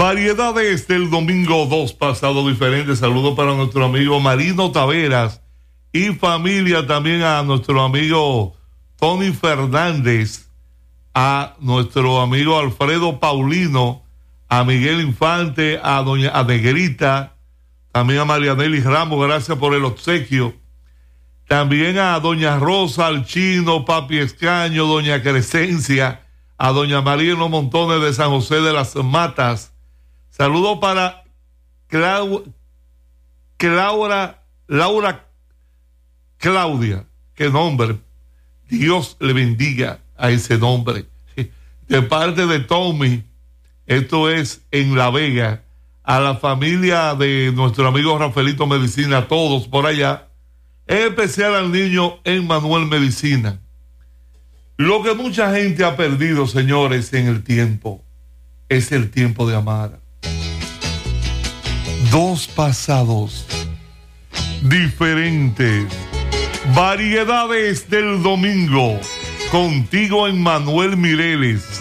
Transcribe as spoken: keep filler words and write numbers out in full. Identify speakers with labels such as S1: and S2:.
S1: Variedades del domingo dos pasado diferentes. Saludos para nuestro amigo Marino Taveras y familia, también a nuestro amigo Tony Fernández, a nuestro amigo Alfredo Paulino, a Miguel Infante, a doña a Negrita, también a Marianely Ramos, gracias por el obsequio. También a doña Rosa, al Chino, Papi Escaño, doña Crescencia, a doña María Los Montones de San José de las Matas. Saludos para Clau, Claura, Laura Claudia, qué nombre. Dios le bendiga a ese nombre. De parte de Tommy, esto es en La Vega, a la familia de nuestro amigo Rafaelito Medicina, a todos por allá, en especial al niño Emmanuel Medicina. Lo que mucha gente ha perdido, señores, en el tiempo, es el tiempo de amar. Dos pasados diferentes. Variedades del domingo. Contigo, Emmanuel Mireles.